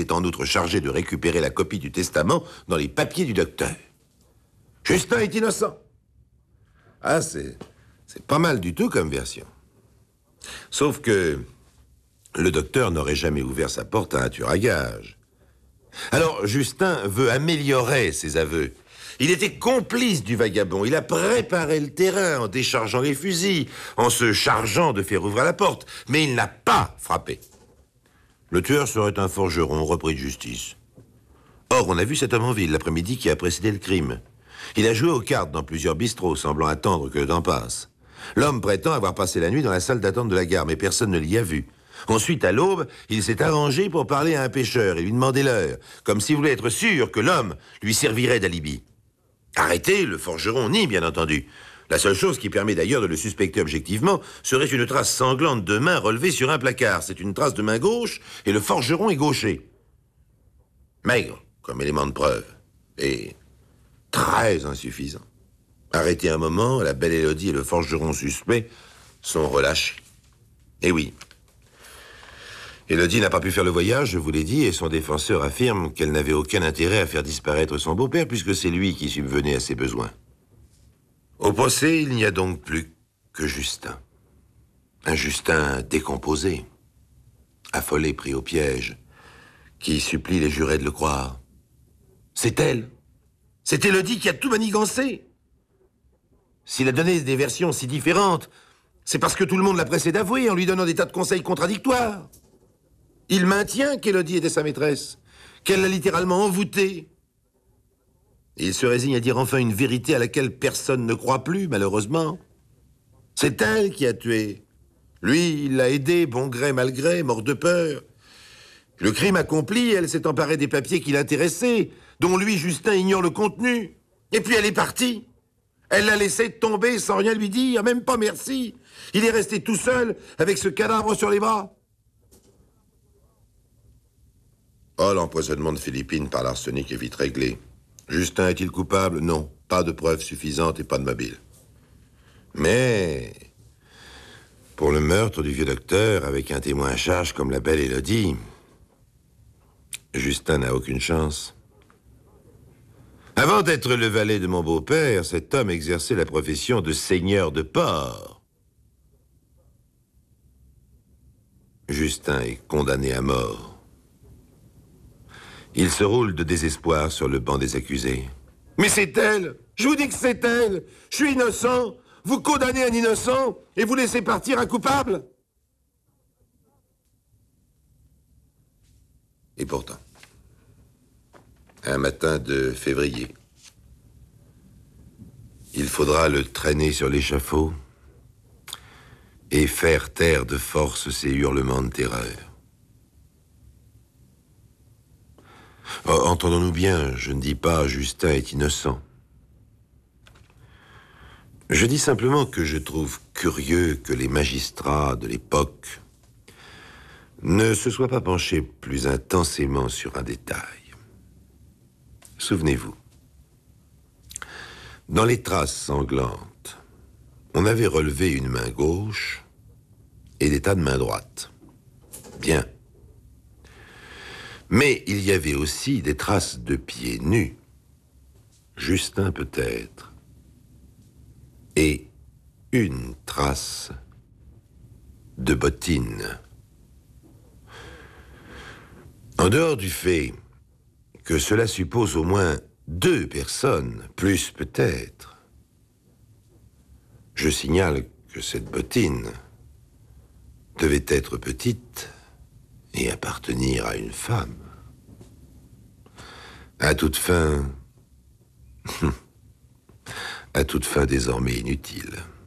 était en outre chargé de récupérer la copie du testament dans les papiers du docteur. Justin est innocent. Ah, c'est pas mal du tout comme version. Sauf que le docteur n'aurait jamais ouvert sa porte à un tueur à gages. Alors, Justin veut améliorer ses aveux. Il était complice du vagabond. Il a préparé le terrain en déchargeant les fusils, en se chargeant de faire ouvrir la porte. Mais il n'a pas frappé. Le tueur serait un forgeron repris de justice. Or, on a vu cet homme en ville l'après-midi qui a précédé le crime. Il a joué aux cartes dans plusieurs bistrots, semblant attendre que le temps passe. L'homme prétend avoir passé la nuit dans la salle d'attente de la gare, mais personne ne l'y a vu. Ensuite, à l'aube, il s'est arrangé pour parler à un pêcheur et lui demander l'heure, comme s'il voulait être sûr que l'homme lui servirait d'alibi. Arrêté, le forgeron nie, bien entendu. La seule chose qui permet d'ailleurs de le suspecter objectivement serait une trace sanglante de main relevée sur un placard. C'est une trace de main gauche et le forgeron est gaucher. Maigre comme élément de preuve et très insuffisant. Arrêté un moment, la belle Élodie et le forgeron suspect sont relâchés. Eh oui. Élodie n'a pas pu faire le voyage, je vous l'ai dit, et son défenseur affirme qu'elle n'avait aucun intérêt à faire disparaître son beau-père puisque c'est lui qui subvenait à ses besoins. Au procès, il n'y a donc plus que Justin. Un Justin décomposé, affolé, pris au piège, qui supplie les jurés de le croire. C'est elle. C'est Élodie qui a tout manigancé. S'il a donné des versions si différentes, c'est parce que tout le monde l'a pressé d'avouer en lui donnant des tas de conseils contradictoires. Il maintient qu'Élodie était sa maîtresse, qu'elle l'a littéralement envoûtée. Et il se résigne à dire enfin une vérité à laquelle personne ne croit plus, malheureusement. C'est elle qui a tué. Lui, il l'a aidé, bon gré, mal gré, mort de peur. Le crime accompli, elle s'est emparée des papiers qui l'intéressaient, dont lui, Justin, ignore le contenu. Et puis elle est partie. Elle l'a laissé tomber sans rien lui dire, même pas merci. Il est resté tout seul avec ce cadavre sur les bras. Oh, l'empoisonnement de Philippine par l'arsenic est vite réglé. Justin est-il coupable? Non. Pas de preuves suffisantes et pas de mobile. Mais pour le meurtre du vieux docteur, avec un témoin à charge comme la belle Élodie, Justin n'a aucune chance. Avant d'être le valet de mon beau-père, cet homme exerçait la profession de seigneur de port. Justin est condamné à mort. Il se roule de désespoir sur le banc des accusés. Mais c'est elle! Je vous dis que c'est elle! Je suis innocent! Vous condamnez un innocent et vous laissez partir un coupable? Et pourtant, un matin de février, il faudra le traîner sur l'échafaud et faire taire de force ses hurlements de terreur. Oh, entendons-nous bien, je ne dis pas Justin est innocent. Je dis simplement que je trouve curieux que les magistrats de l'époque ne se soient pas penchés plus intensément sur un détail. Souvenez-vous, dans les traces sanglantes, on avait relevé une main gauche et des tas de mains droites. Bien. Mais il y avait aussi des traces de pieds nus. Justin peut-être. Et une trace de bottines. En dehors du fait que cela suppose au moins 2 personnes, plus peut-être, je signale que cette bottine devait être petite et appartenir à une femme. À toute fin... à toute fin désormais inutile.